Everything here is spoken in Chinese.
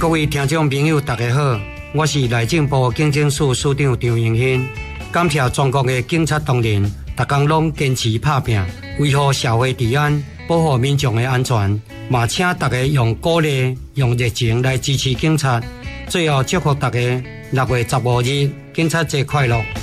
各位听众朋友，大家好，我是内政部警政署署长张荣兴。感谢全国的警察同仁，逐工拢坚持打拼，维护社会治安，保护民众的安全。嘛，请大家用鼓励、用热情来支持警察。最后祝福大家6月15日警察节快乐！